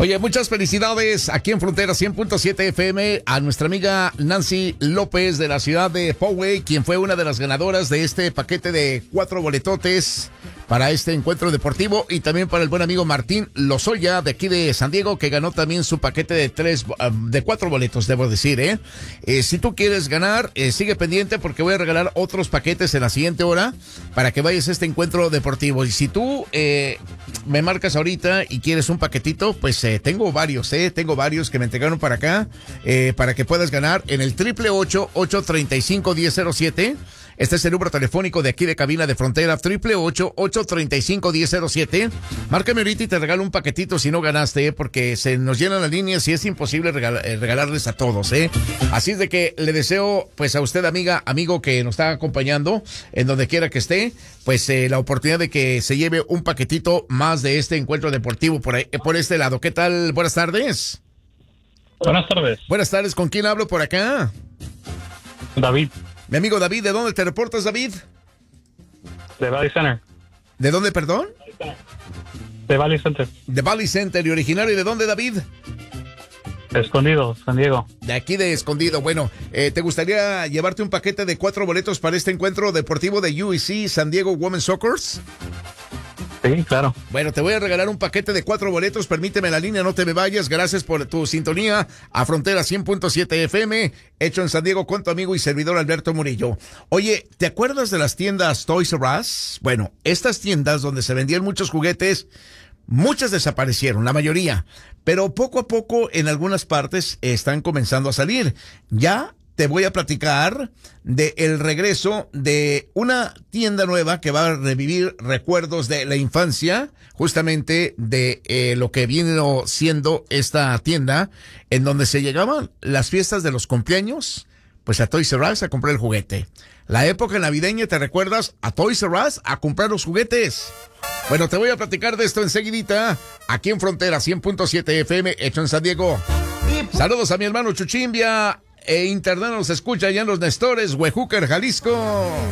Oye, muchas felicidades aquí en Frontera 100.7 FM a nuestra amiga Nancy López de la ciudad de Poway, quien fue una de las ganadoras de este paquete de 4 boletotes para este encuentro deportivo, y también para el buen amigo Martín Lozoya de aquí de San Diego, que ganó también su paquete de 4 boletos, debo decir, si tú quieres ganar, sigue pendiente porque voy a regalar otros paquetes en la siguiente hora para que vayas a este encuentro deportivo. Y si tú me marcas ahorita y quieres un paquetito, pues tengo varios que me entregaron para acá, para que puedas ganar en el 888-835-1007. Este es el número telefónico de aquí de cabina de Frontera, 888-835-1007. Márcame ahorita y te regalo un paquetito si no ganaste, porque se nos llenan las líneas y es imposible regalarles a todos, Así es de que le deseo, pues a usted, amigo que nos está acompañando, en donde quiera que esté, pues la oportunidad de que se lleve un paquetito más de este encuentro deportivo por este lado. ¿Qué tal? Buenas tardes. Buenas tardes. Buenas tardes, ¿con quién hablo por acá? David. Mi amigo David, ¿de dónde te reportas, David? De Valley Center. ¿De dónde, perdón? De Valley Center. De Valley Center. ¿Y originario de dónde, David? Escondido, San Diego. De aquí de Escondido. Bueno, ¿te gustaría llevarte un paquete de 4 boletos para este encuentro deportivo de UEC San Diego Women's Soccer? Sí, claro. Bueno, te voy a regalar un paquete de 4 boletos. Permíteme la línea, no te me vayas. Gracias por tu sintonía a Frontera 100.7 FM, hecho en San Diego con tu amigo y servidor Alberto Murillo. Oye, ¿te acuerdas de las tiendas Toys R Us? Bueno, estas tiendas donde se vendían muchos juguetes, muchas desaparecieron, la mayoría. Pero poco a poco en algunas partes están comenzando a salir. Ya te voy a platicar de el regreso de una tienda nueva que va a revivir recuerdos de la infancia, justamente de lo que vino siendo esta tienda, en donde se llegaban las fiestas de los cumpleaños, pues a Toys R Us a comprar el juguete. La época navideña, ¿te recuerdas? A Toys R Us a comprar los juguetes. Bueno, te voy a platicar de esto enseguidita, aquí en Frontera 100.7 FM, hecho en San Diego. Saludos a mi hermano Chuchimbia, internet nos escucha allá en Los Nestores, Huejúcar, Jalisco.